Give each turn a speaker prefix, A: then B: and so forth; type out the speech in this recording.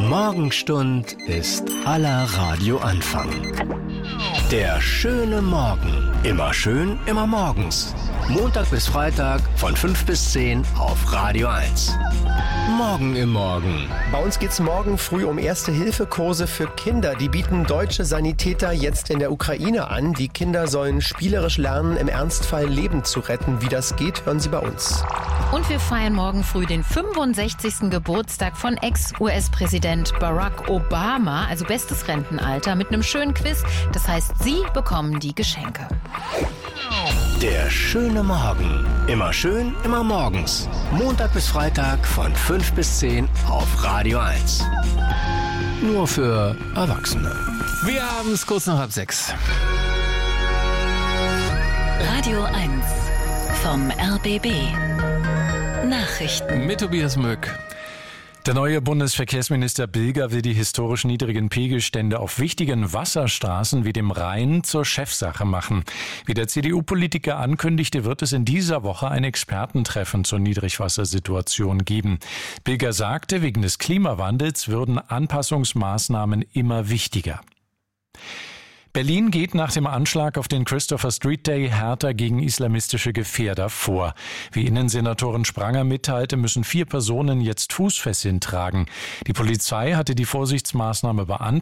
A: Morgenstund ist aller Radioanfang. Der schöne Morgen. Immer schön, immer morgens. Montag bis Freitag von 5 bis 10 auf Radio 1. Morgen im Morgen.
B: Bei uns geht's morgen früh um Erste-Hilfe-Kurse für Kinder. Die bieten deutsche Sanitäter jetzt in der Ukraine an. Die Kinder sollen spielerisch lernen, im Ernstfall Leben zu retten. Wie das geht, hören Sie bei uns.
C: Und wir feiern morgen früh den 65. Geburtstag von Ex-US-Präsident Barack Obama, also bestes Rentenalter, mit einem schönen Quiz. Das heißt, Sie bekommen die Geschenke.
A: Der schöne Morgen. Immer schön, immer morgens. Montag bis Freitag von 5 bis 10 auf Radio 1. Nur für Erwachsene.
D: Wir haben es kurz nach 5:30.
E: Radio 1 vom RBB. Nachrichten
D: Mit Tobias Mück.
F: Der neue Bundesverkehrsminister Bilger will die historisch niedrigen Pegelstände auf wichtigen Wasserstraßen wie dem Rhein zur Chefsache machen. Wie der CDU-Politiker ankündigte, wird es in dieser Woche ein Expertentreffen zur Niedrigwassersituation geben. Bilger sagte, wegen des Klimawandels würden Anpassungsmaßnahmen immer wichtiger. Berlin geht nach dem Anschlag auf den Christopher Street Day härter gegen islamistische Gefährder vor. Wie Innensenatorin Spranger mitteilte, müssen 4 Personen jetzt Fußfesseln tragen. Die Polizei hatte die Vorsichtsmaßnahme beantragt.